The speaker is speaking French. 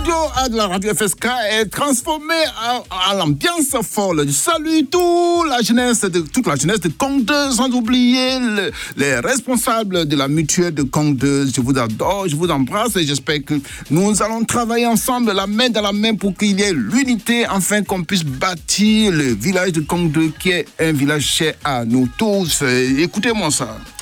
studio A de la radio FSK est transformé en l'ambiance folle. Je salue toute la jeunesse de Cong 2, sans oublier les responsables de la mutuelle de Cong 2. Je vous adore, je vous embrasse et j'espère que nous allons travailler ensemble, la main dans la main, pour qu'il y ait l'unité, afin qu'on puisse bâtir le village de Cong 2, qui est un village cher à nous tous. Écoutez-moi ça.